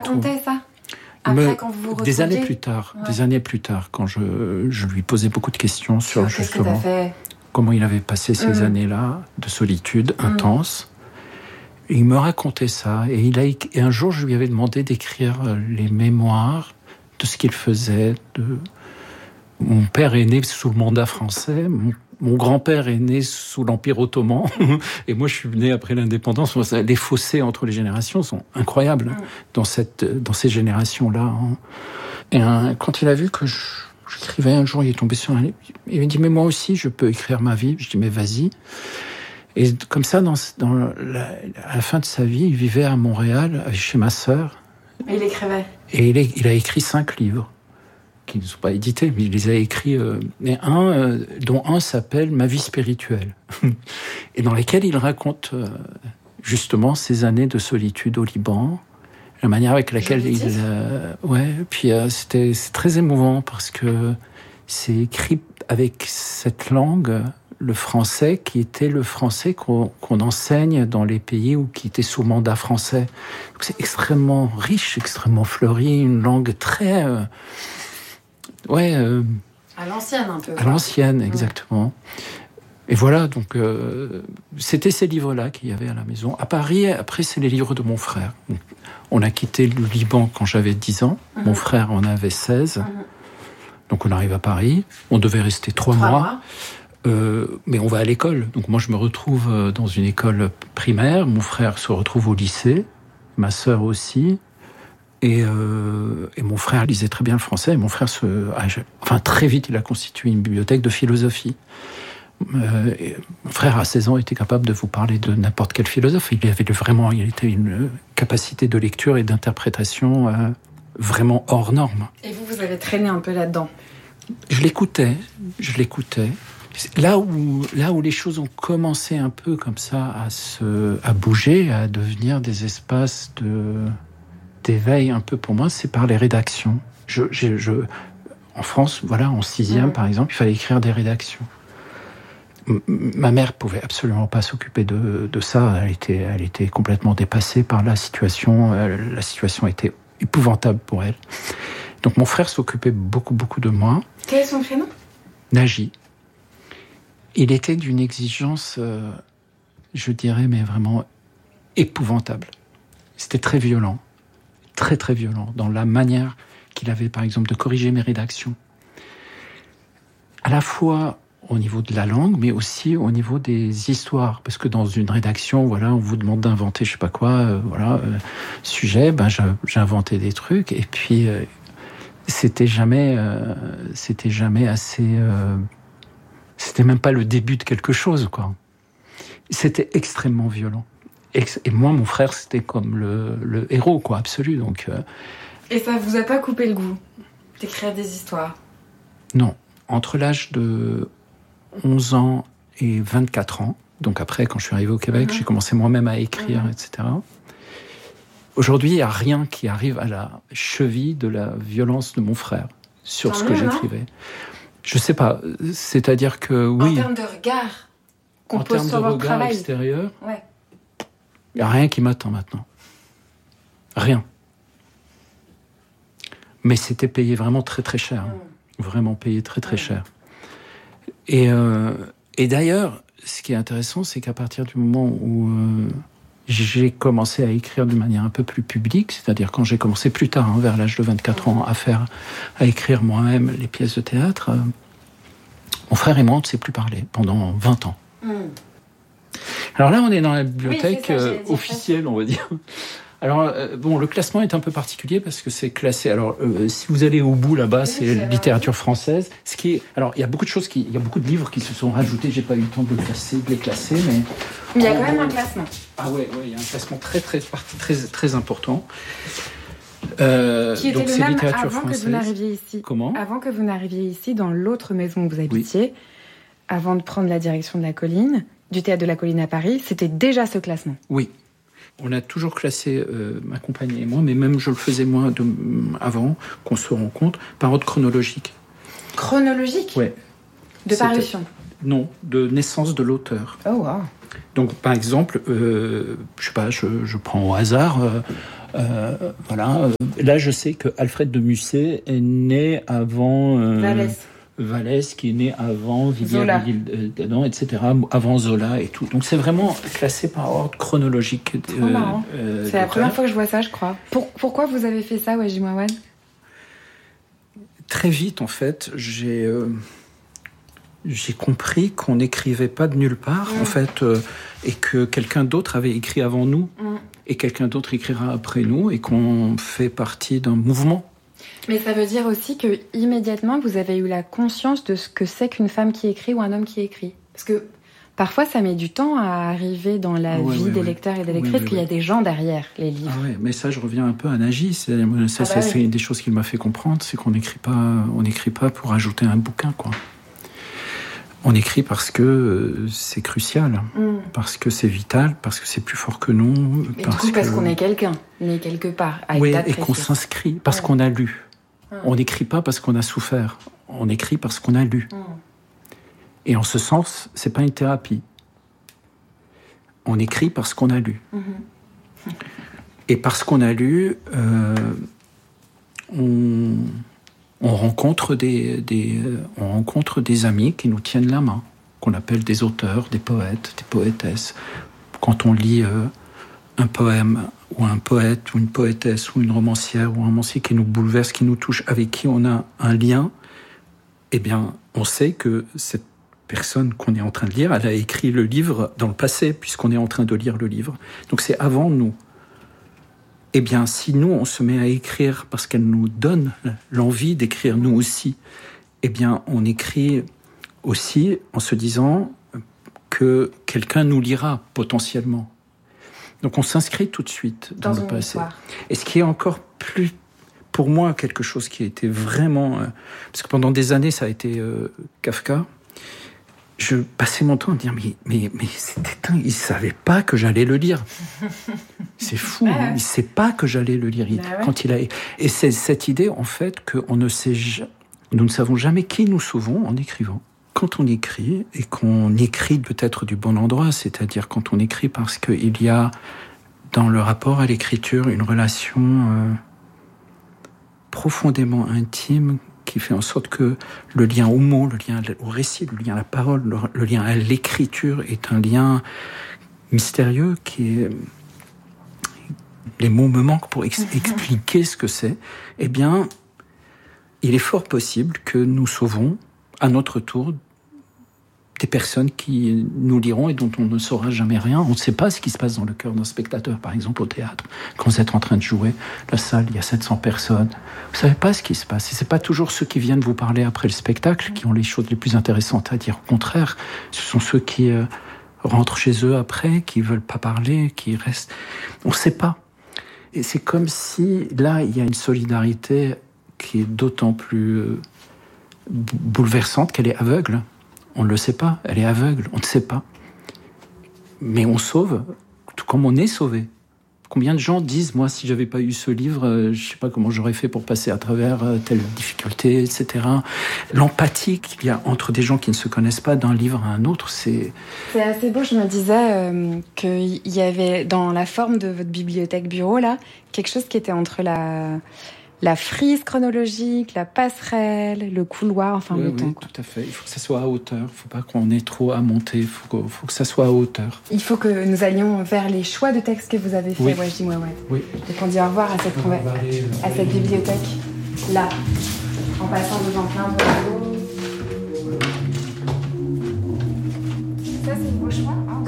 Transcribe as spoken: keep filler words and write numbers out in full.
racontait ça après, me, quand vous vous des années plus retrouviez tard, Ouais. des années plus tard, quand je, je lui posais beaucoup de questions sur Qu'est-ce que justement t'as fait comment il avait passé ces Mm. années-là de solitude intense. Et il me racontait ça. Et, il a, et un jour, je lui avais demandé d'écrire les mémoires de ce qu'il faisait. De... Mon père est né sous le mandat français. Mon, mon grand-père est né sous l'Empire ottoman. Et moi, je suis né après l'indépendance. Les fossés entre les générations sont incroyables mm. dans, cette, dans ces générations-là. Et un, quand il a vu que je, j'écrivais, un jour, il est tombé sur un livre. Il m'a dit, mais moi aussi, je peux écrire ma vie. Je dis, mais vas-y. Et comme ça, dans, dans la, à la fin de sa vie, il vivait à Montréal, chez ma sœur. Et il écrivait. Et il, il a écrit cinq livres, qui ne sont pas édités, mais il les a écrits, euh, et un, euh, dont un s'appelle « Ma vie spirituelle », et dans lesquels il raconte euh, justement ses années de solitude au Liban, la manière avec laquelle il... Euh, ouais, puis euh, c'était, c'est très émouvant, parce que c'est écrit avec cette langue... le français qui était le français qu'on, qu'on enseigne dans les pays où qui étaient sous mandat français. Donc c'est extrêmement riche, extrêmement fleuri, une langue très... Euh, ouais... Euh, à l'ancienne un peu. À l'ancienne, exactement. Ouais. Et voilà, donc euh, c'était ces livres-là qu'il y avait à la maison. À Paris, après, c'est les livres de mon frère. On a quitté le Liban quand j'avais dix ans. Mm-hmm. Mon frère en avait seize. Mm-hmm. Donc on arrive à Paris. On devait rester trois, trois mois. mois. Euh, mais on va à l'école. Donc moi, je me retrouve dans une école primaire. Mon frère se retrouve au lycée. Ma sœur aussi. Et, euh, et mon frère lisait très bien le français. Et mon frère, se, enfin très vite, il a constitué une bibliothèque de philosophie. Euh, et mon frère, à seize ans, était capable de vous parler de n'importe quel philosophe. Il avait vraiment, il était une capacité de lecture et d'interprétation euh, vraiment hors norme. Et vous, vous avez traîné un peu là-dedans? Je l'écoutais. Je l'écoutais. Là où, là où les choses ont commencé un peu comme ça à, se, à bouger, à devenir des espaces de, d'éveil un peu pour moi, c'est par les rédactions. Je, je, je, en France, voilà, en sixième, mmh. par exemple, il fallait écrire des rédactions. M- ma mère pouvait absolument pas s'occuper de, de ça. Elle était, elle était complètement dépassée par la situation. Elle, la situation était épouvantable pour elle. Donc mon frère s'occupait beaucoup, beaucoup de moi. Quel est son prénom? Nagy. Il était d'une exigence, euh, je dirais, mais vraiment épouvantable. C'était très violent, très très violent, dans la manière qu'il avait, par exemple, de corriger mes rédactions. À la fois au niveau de la langue, mais aussi au niveau des histoires. Parce que dans une rédaction, voilà, on vous demande d'inventer je sais pas quoi, euh, voilà, euh, sujet, ben, j'ai, j'ai inventé des trucs, et puis euh, c'était jamais, euh, c'était jamais assez... Euh, C'était même pas le début de quelque chose, quoi. C'était extrêmement violent. Et moi, mon frère, c'était comme le, le héros, quoi, absolu. Donc, euh... Et ça vous a pas coupé le goût d'écrire des histoires? Non. Entre l'âge de onze ans et vingt-quatre ans, donc après, quand je suis arrivé au Québec, mmh. j'ai commencé moi-même à écrire, mmh. et cetera. Aujourd'hui, il n'y a rien qui arrive à la cheville de la violence de mon frère sur Tant ce que même, j'écrivais. Hein. Je sais pas, c'est-à-dire que oui. En termes de regard qu'on pose sur votre travail. En termes de regard extérieur, ouais. Il n'y a rien qui m'attend maintenant. Rien. Mais c'était payé vraiment très très cher. Mmh. Vraiment payé très très mmh. cher. Et, euh, et d'ailleurs, ce qui est intéressant, c'est qu'à partir du moment où euh, j'ai commencé à écrire d'une manière un peu plus publique, c'est-à-dire quand j'ai commencé plus tard, hein, vers l'âge de vingt-quatre ans, à faire, à écrire moi-même les pièces de théâtre, euh, mon frère et moi, on ne s'est plus parlé pendant vingt ans. Mm. Alors là, on est dans la bibliothèque oui, ça, euh, officielle, on va dire. Alors, euh, bon, le classement est un peu particulier parce que c'est classé. Alors, euh, si vous allez au bout là-bas, oui, c'est littérature française. Ce qui est, alors, il y a beaucoup de choses qui, il y a beaucoup de livres qui se sont rajoutés. J'ai pas eu le temps de le classer, de les classer, mais. Il y a quand même un classement. Ah ouais, ouais, il y a un classement très, très, très, très important. Euh, qui était donc le c'est même littérature avant française. que vous n'arriviez ici. Comment ? Avant que vous n'arriviez ici, dans l'autre maison où vous habitiez, oui. avant de prendre la direction de la Colline, du théâtre de la Colline à Paris, c'était déjà ce classement. Oui. On a toujours classé, euh, ma compagne et moi, mais même je le faisais moi de, avant qu'on se rencontre, par ordre chronologique. Chronologique ? Oui. De C'était... parution ? Non, de naissance de l'auteur. Oh, wow. Donc, par exemple, euh, je sais pas, je, je prends au hasard, euh, Euh, voilà. Là, je sais que Alfred de Musset est né avant euh, Vallès. Vallès, qui est né avant Zola, Villiers-Adam, et cetera, avant Zola et tout. Donc c'est vraiment classé par ordre chronologique. Trop euh, marrant. Euh, c'est la première fois que je vois ça, je crois. Pour, pourquoi vous avez fait ça, Wajdi Mouawad ? Très vite, en fait, j'ai euh, j'ai compris qu'on n'écrivait pas de nulle part, mmh. en fait, euh, et que quelqu'un d'autre avait écrit avant nous, mmh. et quelqu'un d'autre écrira après nous, et qu'on fait partie d'un mouvement. Mais ça veut dire aussi que immédiatement vous avez eu la conscience de ce que c'est qu'une femme qui écrit ou un homme qui écrit. Parce que parfois ça met du temps à arriver dans la ouais, vie ouais, des ouais. lecteurs et des lectrices, oui, oui, qu'il y a des gens derrière les livres. Ah ouais, mais ça je reviens un peu à Nagy. Ça, ça ah bah c'est oui. une des choses qu'il m'a fait comprendre, c'est qu'on n'écrit pas, on n'écrit pas pour ajouter un bouquin, quoi. On écrit parce que c'est crucial, mm. parce que c'est vital, parce que c'est plus fort que nous. Et parce du coup, parce que... qu'on est quelqu'un, né quelque part. Oui, et qu'on s'inscrit, parce ouais. qu'on a lu. Mm. On n'écrit pas parce qu'on a souffert, on écrit parce qu'on a lu. Mm. Et en ce sens, c'est pas une thérapie. On écrit parce qu'on a lu. Mm-hmm. Et parce qu'on a lu, euh, on... On rencontre des, des, on rencontre des amis qui nous tiennent la main, qu'on appelle des auteurs, des poètes, des poétesses. Quand on lit euh, un poème, ou un poète, ou une poétesse, ou une romancière, ou un romancier qui nous bouleverse, qui nous touche, avec qui on a un lien, eh bien, on sait que cette personne qu'on est en train de lire, elle a écrit le livre dans le passé, puisqu'on est en train de lire le livre. Donc c'est avant nous. Eh bien, si nous, on se met à écrire parce qu'elle nous donne l'envie d'écrire nous aussi, eh bien, on écrit aussi en se disant que quelqu'un nous lira potentiellement. Donc, on s'inscrit tout de suite dans, dans le passé. Histoire. Et ce qui est encore plus, pour moi, quelque chose qui a été vraiment... Euh, parce que pendant des années, ça a été euh, Kafka. Je passais mon temps à dire, mais, mais, mais c'était dingue, il ne savait pas que j'allais le lire. C'est fou, ah ouais. il ne sait pas que j'allais le lire. Il, ah ouais. quand il a... Et c'est cette idée, en fait, que on ne sait, nous ne savons jamais qui nous sauvons en écrivant. Quand on écrit, et qu'on écrit peut-être du bon endroit, c'est-à-dire quand on écrit parce qu'il y a, dans le rapport à l'écriture, une relation euh, profondément intime, qui fait en sorte que le lien au mot, le lien au récit, le lien à la parole, le, le lien à l'écriture est un lien mystérieux qui est... Les mots me manquent pour ex- expliquer ce que c'est. Eh bien, il est fort possible que nous sauvons, à notre tour, des personnes qui nous liront et dont on ne saura jamais rien. On ne sait pas ce qui se passe dans le cœur d'un spectateur, par exemple au théâtre. Quand vous êtes en train de jouer, la salle, il y a sept cents personnes. Vous ne savez pas ce qui se passe. Et ce n'est pas toujours ceux qui viennent vous parler après le spectacle qui ont les choses les plus intéressantes à dire. Au contraire, ce sont ceux qui euh, rentrent chez eux après, qui ne veulent pas parler, qui restent... On ne sait pas. Et c'est comme si, là, il y a une solidarité qui est d'autant plus euh, bouleversante qu'elle est aveugle. On ne le sait pas, elle est aveugle, on ne sait pas. Mais on sauve, tout comme on est sauvé. Combien de gens disent, moi, si j'avais pas eu ce livre, euh, je sais pas comment j'aurais fait pour passer à travers euh, telle difficulté, et cetera. L'empathie qu'il y a entre des gens qui ne se connaissent pas d'un livre à un autre, c'est... C'est assez beau, je me disais euh, qu'il y avait, dans la forme de votre bibliothèque bureau, là, quelque chose qui était entre la... La frise chronologique, la passerelle, le couloir, enfin oui, le oui, temps. Oui, tout à fait. Il faut que ça soit à hauteur. Il ne faut pas qu'on ait trop à monter. Il faut que, faut que ça soit à hauteur. Il faut que nous allions vers les choix de textes que vous avez faits, oui. Wajdi Mouawad. Oui. Et qu'on dit au revoir à cette, conver... aller, à cette bibliothèque, là, en passant devant plein d'oiseaux. Ça, c'est vos choix, hein.